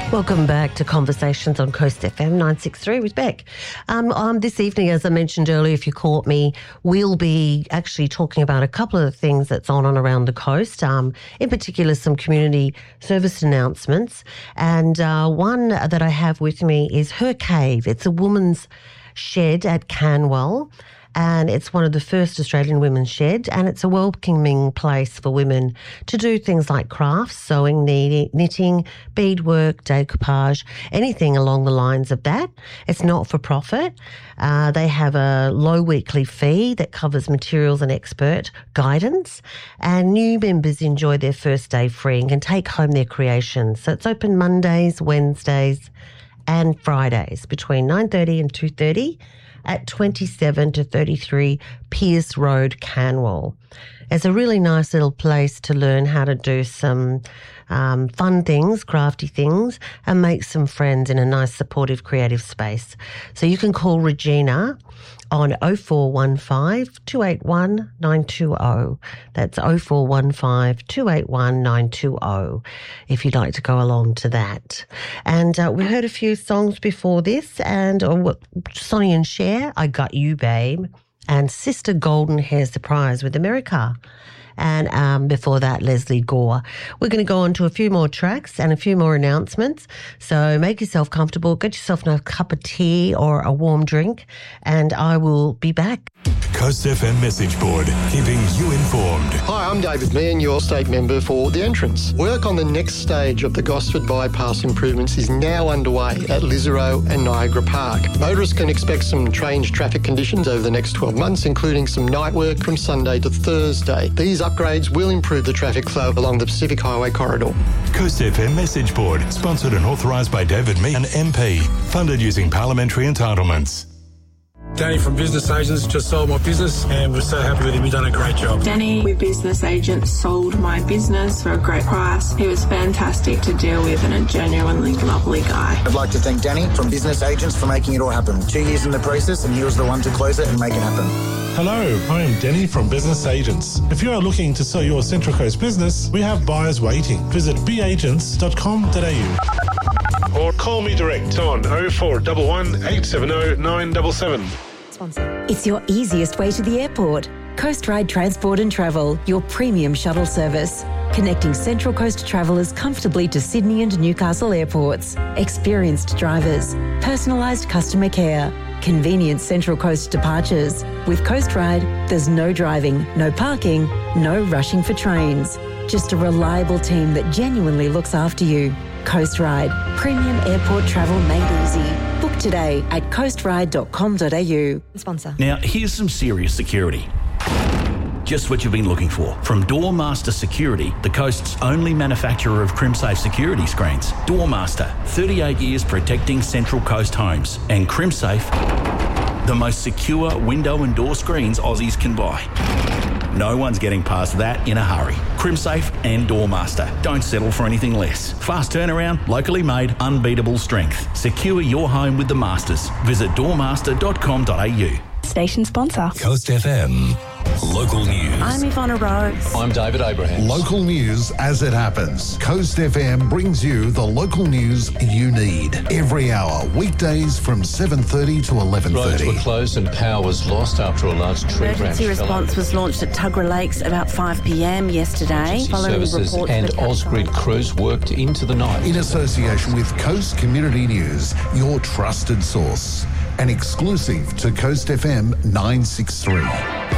Welcome back to Conversations on Coast FM 963 with Beck. This evening, as I mentioned earlier, if you caught me, we'll be actually talking about a couple of things that's on and around the coast, in particular some community service announcements. And one that I have with me is Her Cave. It's a woman's shed at Canwell. And it's one of the first Australian women's shed, and it's a welcoming place for women to do things like crafts, sewing, knitting, beadwork, decoupage, anything along the lines of that. It's not for profit. They have a low weekly fee that covers materials and expert guidance, and new members enjoy their first day free and can take home their creations. So it's open Mondays, Wednesdays and Fridays between 9:30 and 2:30. At 27 to 33 Pierce Road, Canwell. It's a really nice little place to learn how to do some fun things, crafty things, and make some friends in a nice, supportive, creative space. So you can call Regina on 0415 281 920. That's 0415 281 920 if you'd like to go along to that. And we heard a few songs before this, and Sonny and Cher, I Got You, Babe, and Sister Golden Hair Surprise with America. And before that, Leslie Gore. We're going to go on to a few more tracks and a few more announcements. So make yourself comfortable, get yourself a cup of tea or a warm drink, and I will be back. Coast FM message board, keeping you informed. Hi, I'm David Meehan, your state member for The Entrance. Work on the next stage of the Gosford Bypass improvements is now underway at Lisarow and Niagara Park. Motorists can expect some strange traffic conditions over the next 12 months, including some night work from Sunday to Thursday. These upgrades will improve the traffic flow along the Pacific Highway corridor. Coast FM message board, sponsored and authorised by David Meehan, MP, funded using parliamentary entitlements. Danny from Business Agents just sold my business and we're so happy with him. He's done a great job. Danny with Business Agents sold my business for a great price. He was fantastic to deal with and a genuinely lovely guy. I'd like to thank Danny from Business Agents for making it all happen. 2 years in the process and he was the one to close it and make it happen. Hello, I am Denny from Business Agents. If you are looking to sell your Central Coast business, we have buyers waiting. Visit beagents.com.au or call me direct on 0411 870 977. It's your easiest way to the airport. Coast Ride Transport and Travel, your premium shuttle service. Connecting Central Coast travellers comfortably to Sydney and Newcastle airports. Experienced drivers. Personalised customer care. Convenient Central Coast departures. With Coast Ride, there's no driving, no parking, no rushing for trains. Just a reliable team that genuinely looks after you. Coast Ride, premium airport travel made easy. Book today at coastride.com.au. Sponsor. Now, here's some serious security. Just what you've been looking for. From Doormaster Security, the coast's only manufacturer of CrimSafe security screens. Doormaster, 38 years protecting Central Coast homes. And CrimSafe, the most secure window and door screens Aussies can buy. No one's getting past that in a hurry. CrimSafe and Doormaster. Don't settle for anything less. Fast turnaround, locally made, unbeatable strength. Secure your home with the Masters. Visit doormaster.com.au. Station sponsor. Coast FM. Local news. I'm Ivana Rose. I'm David Abraham. Local news as it happens. Coast FM brings you the local news you need every hour, weekdays from 7:30 to 11:30. Roads were closed and power was lost after a large tree branch. Emergency response was launched at Tuggerah Lakes about 5 p.m. yesterday. Following services and Ausgrid crews worked into the night. In association with Coast Community News, your trusted source. An exclusive to Coast FM 963.